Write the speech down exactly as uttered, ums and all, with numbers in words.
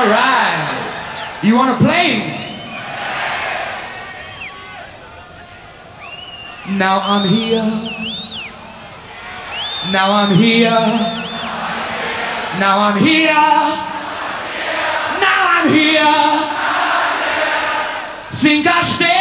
right. You want to play? Now I'm here. Now I'm here. Now I'm here. Now I'm here. Think I stay.